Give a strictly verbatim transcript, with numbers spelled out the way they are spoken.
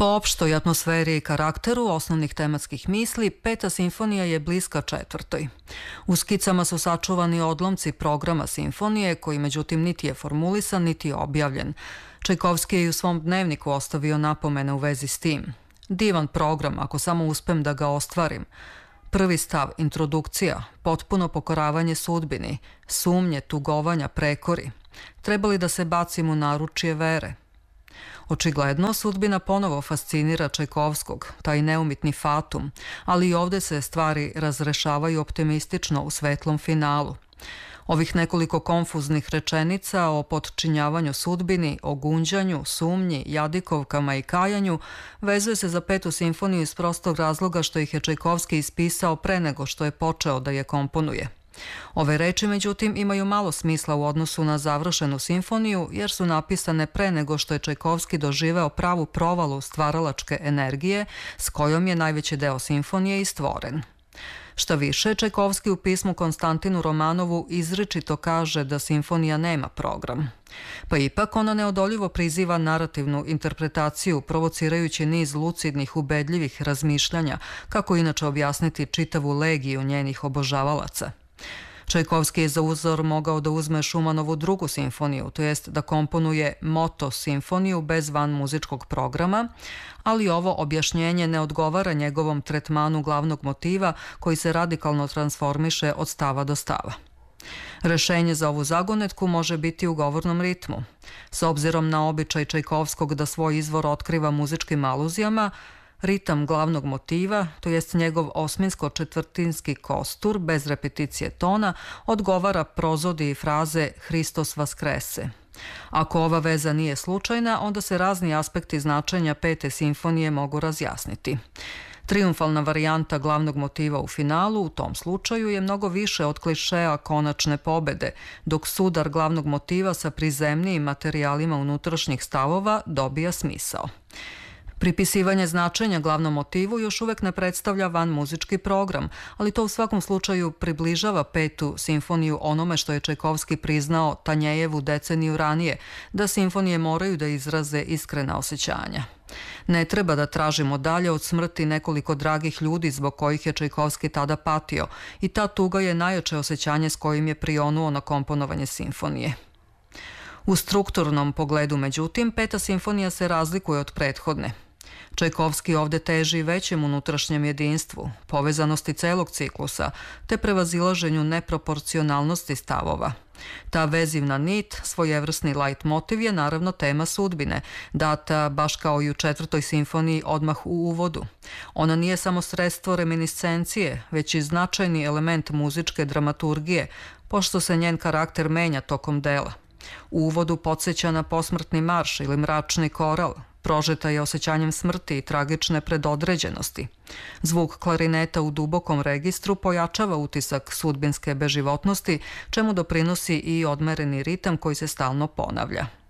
Po opštoj atmosferi i karakteru osnovnih tematskih misli, Peta simfonija je bliska četvrtoj. U skicama su sačuvani odlomci programa simfonije, koji međutim niti je formulisan, niti je objavljen. Čajkovski je i u svom dnevniku ostavio napomene u vezi s tim. Divan program, ako samo uspem da ga ostvarim. Prvi stav, introdukcija, potpuno pokoravanje sudbini, sumnje, tugovanja, prekori. Treba li da se bacim u naručje vere? Očigledno, sudbina ponovo fascinira Čajkovskog, taj neumitni fatum, ali i ovde se stvari razrešavaju optimistično u svetlom finalu. Ovih nekoliko konfuznih rečenica o potčinjavanju sudbini, o gunđanju, sumnji, jadikovkama i kajanju vezuje se za Petu simfoniju iz prostog razloga što ih je Čajkovski ispisao pre nego što je počeo da je komponuje. Ove reči, međutim, imaju malo smisla u odnosu na završenu simfoniju, jer su napisane pre nego što je Čajkovski doživeo pravu provalu stvaralačke energije s kojom je najveći deo simfonije i stvoren. Šta više, Čajkovski u pismu Konstantinu Romanovu izričito kaže da simfonija nema program. Pa ipak ona neodoljivo priziva narativnu interpretaciju, provocirajući niz lucidnih, ubedljivih razmišljanja, kako inače objasniti čitavu legiju njenih obožavalaca. Čajkovski je za uzor mogao da uzme Šumanovu drugu simfoniju, to jest da komponuje moto simfoniju bez van muzičkog programa, ali ovo objašnjenje ne odgovara njegovom tretmanu glavnog motiva koji se radikalno transformiše od stava do stava. Rešenje za ovu zagonetku može biti u govornom ritmu. S obzirom na običaj Čajkovskog da svoj izvor otkriva muzičkim aluzijama, ritam glavnog motiva, to jest njegov osminsko-četvrtinski kostur bez repeticije tona, odgovara prozodi fraze Hristos vaskrese. Ako ova veza nije slučajna, onda se razni aspekti značenja Pete simfonije mogu razjasniti. Triumfalna varijanta glavnog motiva u finalu u tom slučaju je mnogo više od klišeja konačne pobede, dok sudar glavnog motiva sa prizemnijim materijalima unutrašnjih stavova dobija smisao. Pripisivanje značenja glavnom motivu još uvek ne predstavlja van muzički program, ali to u svakom slučaju približava Petu simfoniju onome što je Čajkovski priznao Tanjejevu deceniju ranije, da simfonije moraju da izraze iskrena osjećanja. Ne treba da tražimo dalje od smrti nekoliko dragih ljudi zbog kojih je Čajkovski tada patio i ta tuga je najjače osjećanje s kojim je prionuo na komponovanje simfonije. U strukturnom pogledu, međutim, Peta simfonija se razlikuje od prethodne. Čajkovski ovde teži većem unutrašnjem jedinstvu, povezanosti celog ciklusa, te prevazilaženju neproporcionalnosti stavova. Ta vezivna nit, svojevrsni light motiv je naravno tema sudbine, data baš kao i u četvrtoj simfoniji odmah u uvodu. Ona nije samo sredstvo reminiscencije, već i značajni element muzičke dramaturgije, pošto se njen karakter menja tokom dela. U uvodu podsjeća na posmrtni marš ili mračni koral, prožeta je osjećanjem smrti i tragične predodređenosti. Zvuk klarineta u dubokom registru pojačava utisak sudbinske beživotnosti, čemu doprinosi i odmereni ritam koji se stalno ponavlja.